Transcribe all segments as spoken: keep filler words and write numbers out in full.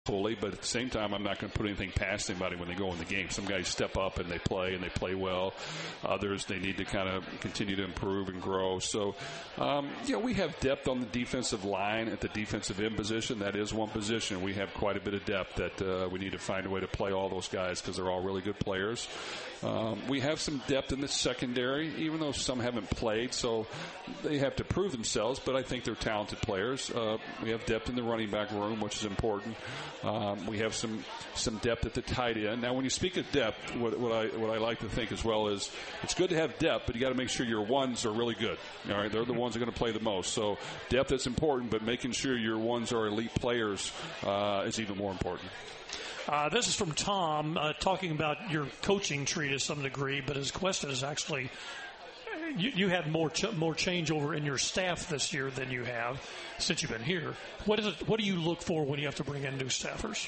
fully, but at the same time, I'm not going to put anything past anybody when they go in the game. Some guys step up and they play, and they play well. Others, they need to kind of continue to improve and grow. So, um, you know, we have depth on the defensive line at the defensive end position. That is one position. We have quite a bit of depth that uh, we need to find a way to play all those guys because they're all really good players. Um, we have some depth in the secondary, even though some haven't played, so they have to prove themselves, but I think they're talented players. Uh, we have depth in the running back room, which is important. Um, we have some some depth at the tight end. Now, when you speak of depth, what, what I what I like to think as well is it's good to have depth, but you got to make sure your ones are really good. All right, they're the ones that are going to play the most. So depth is important, but making sure your ones are elite players uh, is even more important. Uh, this is from Tom uh, talking about your coaching tree to some degree, but his question is actually you, you had more ch- more changeover in your staff this year than you have since you've been here. What is it? What do you look for when you have to bring in new staffers?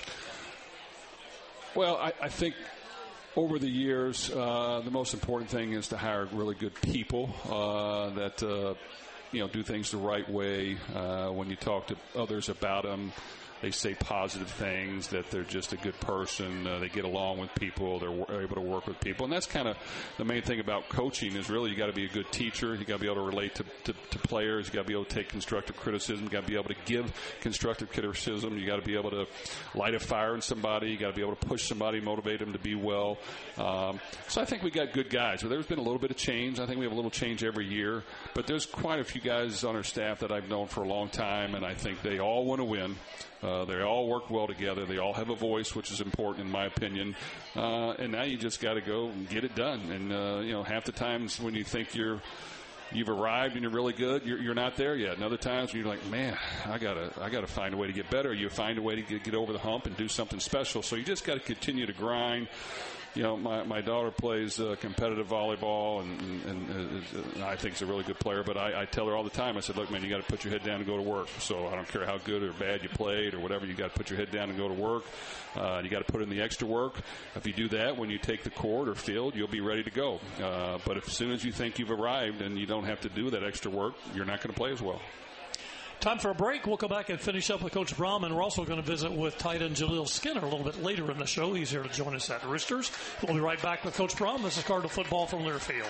Well, I, I think over the years, uh, the most important thing is to hire really good people uh, that uh, you know do things the right way. Uh, when you talk to others about them, they say positive things, that they're just a good person. Uh, they get along with people. They're w- able to work with people. And that's kind of the main thing about coaching is really you got to be a good teacher. You got to be able to relate to, to, to players. You got to be able to take constructive criticism. You got to be able to give constructive criticism. You got to be able to light a fire in somebody. You got to be able to push somebody, motivate them to be well. Um, so I think we got good guys. But there's been a little bit of change. I think we have a little change every year. But there's quite a few guys on our staff that I've known for a long time, and I think they all want to win. Uh, they all work well together. They all have a voice, which is important in my opinion. Uh, and now you just got to go and get it done. And, uh, you know, half the times when you think you're, you've arrived and you're really good, you're, you're not there yet. And other times when you're like, man, I got to I got to find a way to get better. You find a way to get, get over the hump and do something special. So you just got to continue to grind. You know, my, my daughter plays uh, competitive volleyball, and, and, and, and I think is a really good player. But I, I tell her all the time, I said, look, man, you got to put your head down and go to work. So I don't care how good or bad you played or whatever, you got to put your head down and go to work. Uh, you got to put in the extra work. If you do that, when you take the court or field, you'll be ready to go. Uh, but if, as soon as you think you've arrived and you don't have to do that extra work, you're not going to play as well. Time for a break. We'll come back and finish up with Coach Brohm, and we're also going to visit with tight end Jaleel Skinner a little bit later in the show. He's here to join us at Roosters. We'll be right back with Coach Brohm. This is Cardinal Football from Learfield.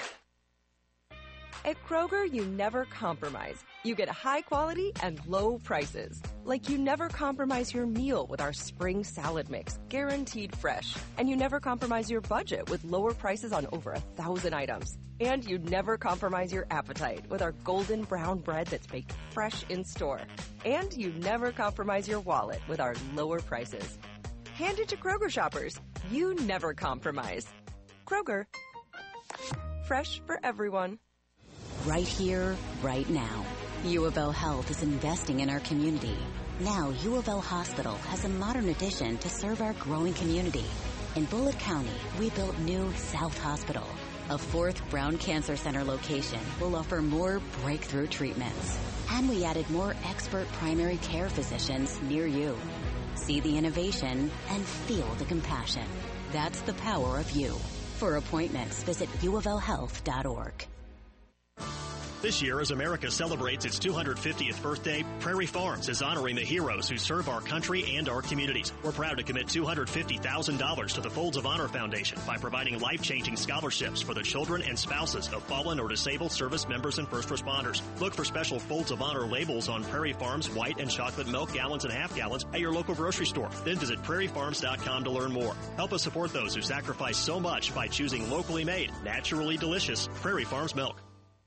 At Kroger, you never compromise. You get high quality and low prices. Like you never compromise your meal with our spring salad mix, guaranteed fresh. And you never compromise your budget with lower prices on over a thousand items. And you never compromise your appetite with our golden brown bread that's baked fresh in store. And you never compromise your wallet with our lower prices. Hand it to Kroger shoppers. You never compromise. Kroger. Fresh for everyone. Right here, right now. U of L Health is investing in our community. Now, U of L Hospital has a modern addition to serve our growing community. In Bullitt County, we built new South Hospital. A fourth Brown Cancer Center location will offer more breakthrough treatments. And we added more expert primary care physicians near you. See the innovation and feel the compassion. That's the power of you. For appointments, visit u of l health dot org. This year, as America celebrates its two hundred fiftieth birthday, Prairie Farms is honoring the heroes who serve our country and our communities. We're proud to commit two hundred fifty thousand dollars to the Folds of Honor Foundation by providing life-changing scholarships for the children and spouses of fallen or disabled service members and first responders. Look for special Folds of Honor labels on Prairie Farms white and chocolate milk gallons and half gallons at your local grocery store. Then visit prairie farms dot com to learn more. Help us support those who sacrifice so much by choosing locally made, naturally delicious Prairie Farms milk.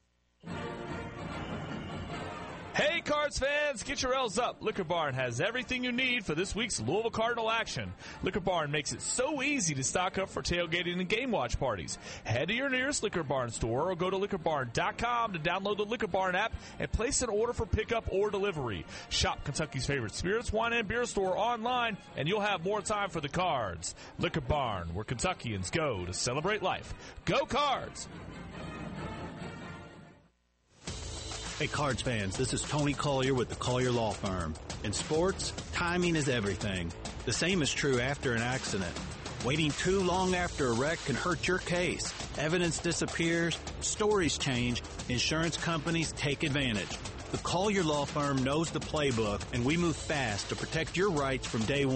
Hey, Cards fans, get your L's up. Liquor Barn has everything you need for this week's Louisville Cardinal action. Liquor Barn makes it so easy to stock up for tailgating and game watch parties. Head to your nearest Liquor Barn store or go to liquor barn dot com to download the Liquor Barn app and place an order for pickup or delivery. Shop Kentucky's favorite spirits, wine, and beer store online, and you'll have more time for the Cards. Liquor Barn, where Kentuckians go to celebrate life. Go Cards! Hey, Cards fans, this is Tony Collier with the Collier Law Firm. In sports, timing is everything. The same is true after an accident. Waiting too long after a wreck can hurt your case. Evidence disappears, stories change, insurance companies take advantage. The Collier Law Firm knows the playbook, and we move fast to protect your rights from day one.